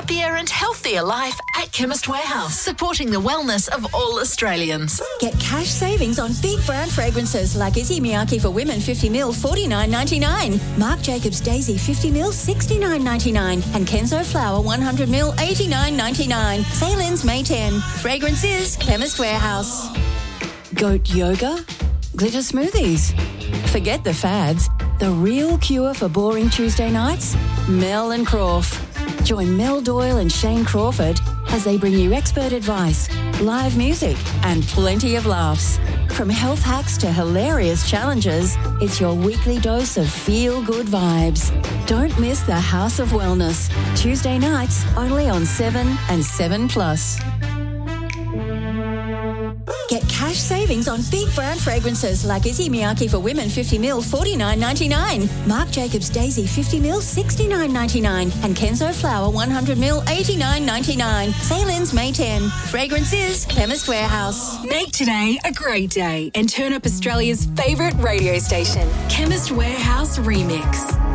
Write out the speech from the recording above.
happier and healthier life at Chemist Warehouse, supporting the wellness of all Australians. Get cash savings on big brand fragrances like Issey Miyake for Women 50ml $49.99, Marc Jacobs Daisy 50ml $69.99, and Kenzo Flower 100ml $89.99. Sale ends May 10. Fragrances, Chemist Warehouse. Goat yoga? Glitter smoothies? Forget the fads. The real cure for boring Tuesday nights? Mel and Crawf. Join Mel Doyle and Shane Crawford as they bring you expert advice, live music, and plenty of laughs. From health hacks to hilarious challenges, it's your weekly dose of feel-good vibes. Don't miss the House of Wellness. Tuesday nights, only on 7 and 7+. Get cash savings on big brand fragrances like Issey Miyake for Women 50ml $49.99, Marc Jacobs Daisy 50ml $69.99, and Kenzo Flower 100ml $89.99. Sale ends May 10. Fragrances, Chemist Warehouse. Make today a great day and turn up Australia's favourite radio station, Chemist Warehouse Remix.